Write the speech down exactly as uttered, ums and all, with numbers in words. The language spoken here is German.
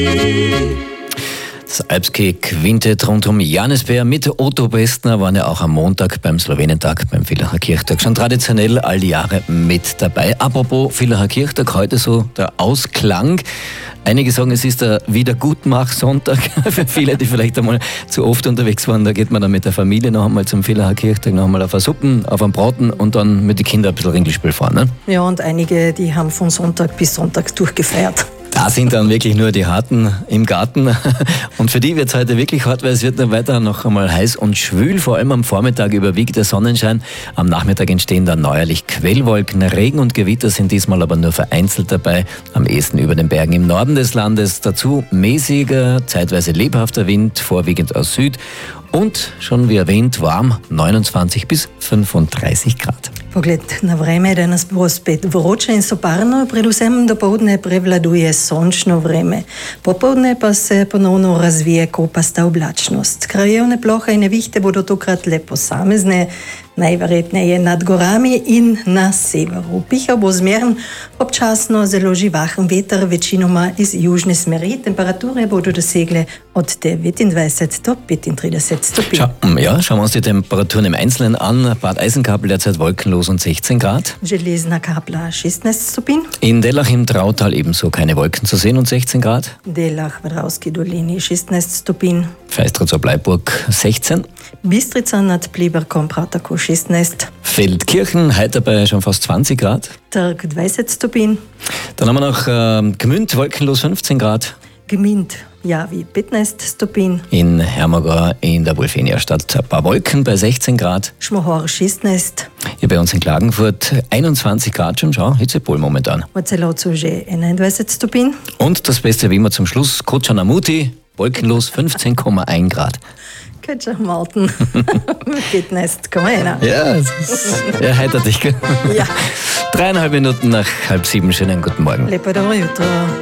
Das Alpski Quintett rund um Johannisbeer mit Otto Bestner waren ja auch am Montag beim Slowenentag, beim Villacher Kirchtag schon traditionell all die Jahre mit dabei. Apropos Villacher Kirchtag, heute so der Ausklang. Einige sagen, es ist der Wiedergutmach-Sonntag für viele, die vielleicht einmal zu oft unterwegs waren. Da geht man dann mit der Familie noch einmal zum Villacher Kirchtag, noch einmal auf eine Suppen, auf einen Braten und dann mit den Kindern ein bisschen Ringelspiel fahren. Ne? Ja, und einige, die haben von Sonntag bis Sonntag durchgefeiert. Da sind dann wirklich nur die Harten im Garten. Und für die wird es heute wirklich hart, weil es wird dann weiter noch einmal heiß und schwül. Vor allem am Vormittag überwiegt der Sonnenschein. Am Nachmittag entstehen dann neuerlich Quellwolken. Regen und Gewitter sind diesmal aber nur vereinzelt dabei. Am ehesten über den Bergen im Norden des Landes. Dazu mäßiger, zeitweise lebhafter Wind, vorwiegend aus Süd. Und schon wie erwähnt, warm, neunundzwanzig bis fünfunddreißig Grad. Pogled na vreme, danes bo spet vroče in soparno, predvsem dopoldne prevladuje sončno vreme. Popoldne pa se ponovno razvije kopasta oblačnost. Krajevne plohe in nevihte bodo tokrat le posamezne, najverjetneje nad gorami in na severu. Pihal bo zmeren, občasno zelo živahen veter, večinoma iz južne smeri. Temperature bodo dosegle od devetindvajset do petintrideset stopinj. Scha- ja, schauen wir uns die Temperaturen im Einzelnen an. Bad Eisenkapel derzeit wolkenlos und sechzehn Grad. Železna Kapla šestnajst stopinj. In Dellach im Trautal ebenso keine Wolken zu sehen und sechzehn Grad. Delach v Dravski dolini šestnajst stopinj. Feistritz ob Bleiburg sechzehn. Bistrica nad Pliberkom prav tako šestnajst. Feldkirchen, heute dabei schon fast zwanzig Grad. Trg dvajset stopinj. Dann haben wir noch äh, Gmünd, wolkenlos fünfzehn Grad. Gmünd, Javi petnajst stopinj. In Hermagor in der Wolfenia-Stadt ein paar Wolken bei sechzehn Grad. Šmohor šestnajst. Hier bei uns in Klagenfurt einundzwanzig Grad schon, schau, Hitzepol momentan. V Celovcu že enaindvajset stopinj. Und das Beste wie immer zum Schluss, Kotschanamuti, wolkenlos fünfzehn Komma eins Grad. Keča Malten, petnajst Komma eins. Ja, es ist, erheitert dich, gell? Ja, Dreieinhalb Minuten nach halb sieben, schönen guten Morgen. lepo dobro jutro.